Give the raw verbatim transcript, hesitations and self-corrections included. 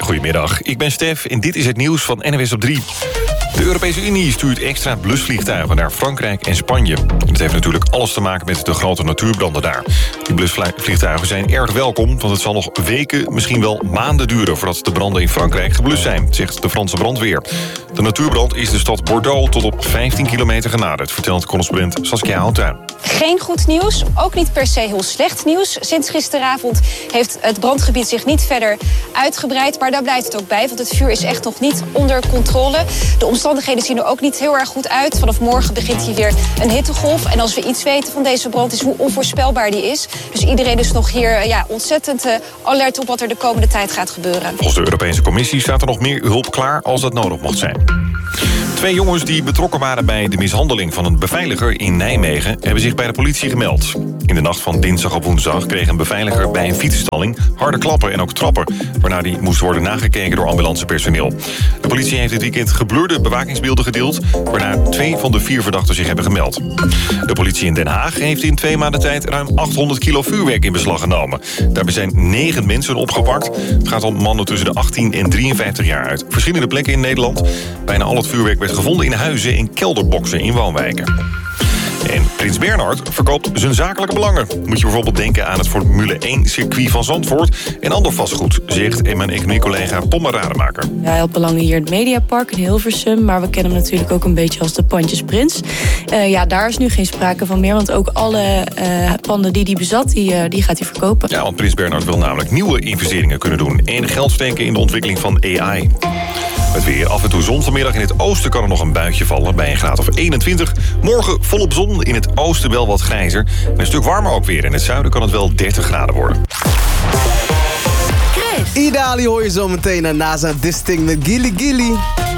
Goedemiddag, ik ben Stef en dit is het nieuws van N O S op drie. De Europese Unie stuurt extra blusvliegtuigen naar Frankrijk en Spanje. Dat heeft natuurlijk alles te maken met de grote natuurbranden daar. Die blusvliegtuigen zijn erg welkom, want het zal nog weken, misschien wel maanden duren voordat de branden in Frankrijk geblust zijn, zegt de Franse brandweer. De natuurbrand is de stad Bordeaux tot op vijftien kilometer genaderd, vertelt correspondent Saskia Houttuin. Geen goed nieuws, ook niet per se heel slecht nieuws. Sinds gisteravond heeft het brandgebied zich niet verder uitgebreid, maar daar blijft het ook bij, want het vuur is echt nog niet onder controle. De omstandigheden zien er ook niet heel erg goed uit. Vanaf morgen begint hier weer een hittegolf. En als we iets weten van deze brand is hoe onvoorspelbaar die is. Dus iedereen is nog hier ja, ontzettend uh, alert op wat er de komende tijd gaat gebeuren. Volgens de Europese Commissie staat er nog meer hulp klaar als dat nodig mocht zijn. Twee jongens die betrokken waren bij de mishandeling van een beveiliger in Nijmegen hebben zich bij de politie gemeld. In de nacht van dinsdag op woensdag kreeg een beveiliger bij een fietsstalling harde klappen en ook trappen, waarna die moest worden nagekeken door ambulancepersoneel. De politie heeft dit weekend geblurde bewakingsbeelden gedeeld, waarna twee van de vier verdachten zich hebben gemeld. De politie in Den Haag heeft in twee maanden tijd ruim achthonderd kilo vuurwerk in beslag genomen. Daarbij zijn negen mensen opgepakt. Het gaat om mannen tussen de achttien en drieënvijftig jaar uit verschillende plekken in Nederland. Bijna al het vuurwerk werd gevonden in huizen en kelderboxen in woonwijken. En Prins Bernhard verkoopt zijn zakelijke belangen. Moet je bijvoorbeeld denken aan het Formule één-circuit van Zandvoort en ander vastgoed, zegt en mijn economiecollega Tom Rademaker. Ja, hij had belangen hier in het Mediapark in Hilversum, maar we kennen hem natuurlijk ook een beetje als de pandjesprins. Uh, ja, daar is nu geen sprake van meer, want ook alle uh, panden die hij bezat, die, uh, die gaat hij verkopen. Ja, want Prins Bernhard wil namelijk nieuwe investeringen kunnen doen en geld steken in de ontwikkeling van A I. Het weer, af en toe zon vanmiddag. In het oosten kan er nog een buitje vallen bij een graad of eenentwintig. Morgen volop zon, in het oosten wel wat grijzer. En een stuk warmer ook weer. In het zuiden kan het wel dertig graden worden. Idali hoor je zo meteen naar NASA Distinct met Gilly Gilly.